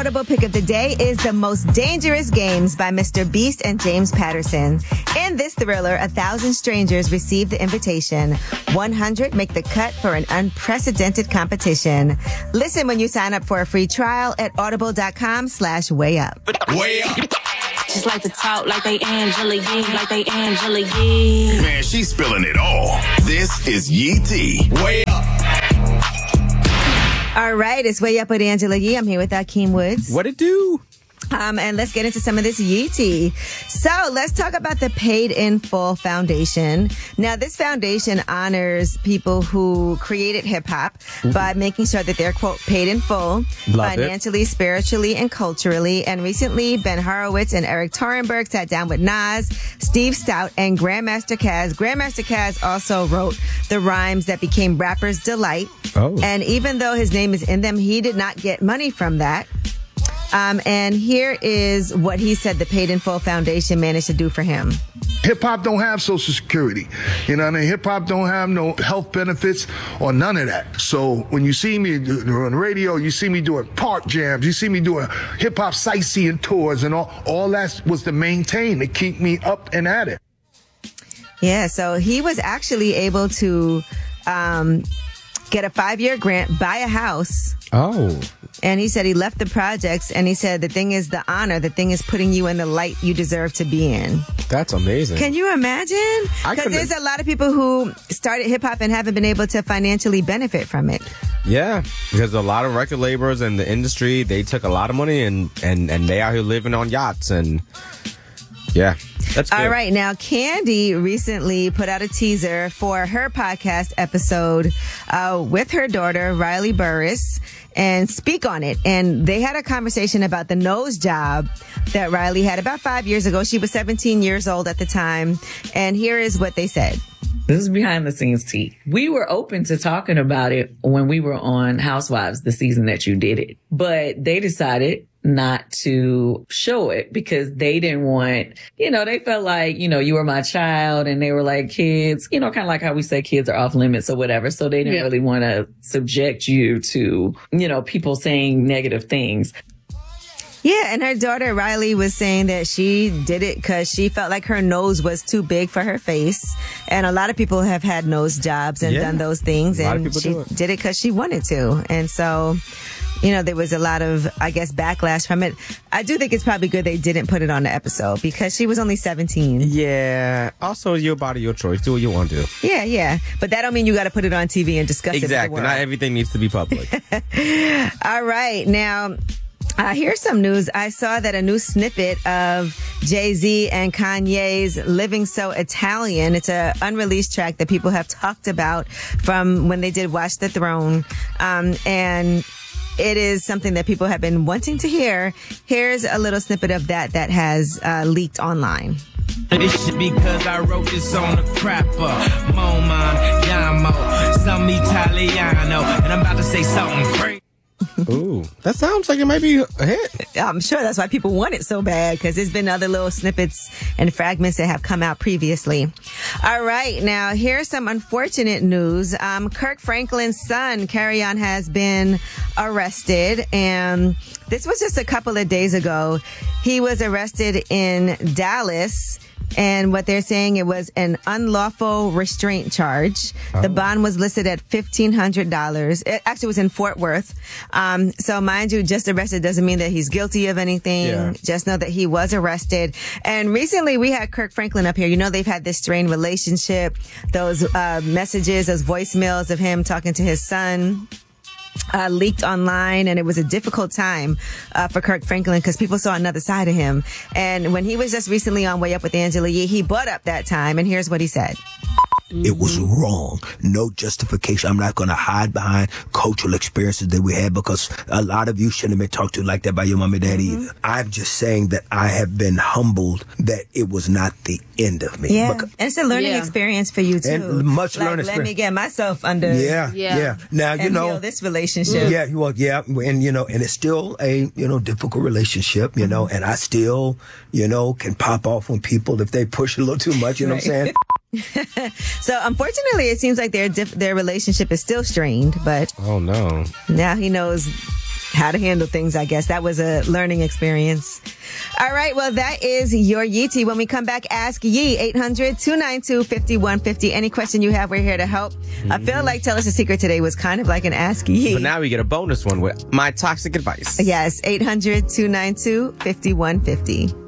Audible pick of the day is The Most Dangerous Games by Mr. Beast and James Patterson. In this thriller, 1,000 strangers receive the invitation. 100 make the cut for an unprecedented competition. Listen when you sign up for a free trial at audible.com/wayup. Way up. Just like to talk like they Angela Yee, like they Angela Yee. Man, she's spilling it all. This is Yee T. Way up. All right, it's Way Up with Angela Yee. I'm here with Akeem Woods. What it do? And let's get into some of this Yee tea. So let's talk about the Paid in Full Foundation. Now, this foundation honors people who created hip hop by making sure that they're, quote, paid in full, financially, spiritually, and culturally. And recently, Ben Horowitz and Eric Torenberg sat down with Nas, Steve Stout, and Grandmaster Caz. Grandmaster Caz also wrote the rhymes that became Rapper's Delight. Oh. And even though his name is in them, he did not get money from that. And here is what he said the Paid in Full Foundation managed to do for him. Hip-hop don't have Social Security. You know what I mean? Hip-hop don't have no health benefits or none of that. So when you see me on the radio, you see me doing park jams, you see me doing hip-hop sightseeing tours, and all that was to maintain, to keep me up and at it. Yeah, so he was actually able to get a 5-year grant, buy a house. Oh. And he said he left the projects, and he said the thing is the honor, the thing is putting you in the light you deserve to be in. That's amazing. Can you imagine? Because there's a lot of people who started hip-hop and haven't been able to financially benefit from it. Yeah, because a lot of record labels in the industry, they took a lot of money and they out here living on yachts and... Yeah, that's good. All right. Now, Candy recently put out a teaser for her podcast episode with her daughter, Riley Burris, and Speak on It. And they had a conversation about the nose job that Riley had about 5 years ago. She was 17 years old at the time. And here is what they said. This is behind the scenes tea. We were open to talking about it when we were on Housewives, the season that you did it. But they decided not to show it because they didn't want, they felt like, you were my child and they were like kids, kind of like how we say kids are off limits or whatever. So they didn't really want to subject you to, people saying negative things. Yeah, and her daughter Riley was saying that she did it because she felt like her nose was too big for her face. And a lot of people have had nose jobs and done those things. And she did it because she wanted to. And so, there was a lot of, I guess, backlash from it. I do think it's probably good they didn't put it on the episode because she was only 17. Yeah. Also, your body, your choice. Do what you want to do. Yeah. But that don't mean you got to put it on TV and discuss it with the world. Not everything needs to be public. All right. Now... here's some news. I saw that a new snippet of Jay-Z and Kanye's Living So Italian. It's an unreleased track that people have talked about from when they did Watch the Throne. And it is something that people have been wanting to hear. Here's a little snippet of that has leaked online. This shit because I wrote this on a crapper. Momon, Yamo, some Italiano. And I'm about to say something crazy. Ooh, that sounds like it might be a hit. I'm sure that's why people want it so bad, because there's been other little snippets and fragments that have come out previously. All right, now here's some unfortunate news. Kirk Franklin's son, Carry-On, has been arrested, and this was just a couple of days ago. He was arrested in Dallas. And what they're saying, it was an unlawful restraint charge. Oh. The bond was listed at $1,500. It actually was in Fort Worth. So mind you, just arrested doesn't mean that he's guilty of anything. Yeah. Just know that he was arrested. And recently we had Kirk Franklin up here. They've had this strained relationship. Those messages, those voicemails of him talking to his son. Leaked online, and it was a difficult time for Kirk Franklin because people saw another side of him. And when he was just recently on Way Up with Angela Yee, he brought up that time, and here's what he said. It was wrong. No justification. I'm not going to hide behind cultural experiences that we had because a lot of you shouldn't have been talked to like that by your mom and dad either. I'm just saying that I have been humbled that it was not the end of me. Yeah. And it's a learning experience for you too. And much learning experience. Let me get myself under. Yeah. Now, heal this relationship. Yeah. And, and it's still a, difficult relationship, and I still, can pop off on people if they push a little too much, you know what I'm saying? So unfortunately, it seems like their relationship is still strained, but oh no, now he knows how to handle things, I guess. That was a learning experience. All right. Well, that is your Yee Tea. When we come back, ask Yee, 800-292-5150. Any question you have, we're here to help. I feel like Tell Us a Secret today was kind of like an ask Yee. But now we get a bonus one with my toxic advice. Yes. 800-292-5150.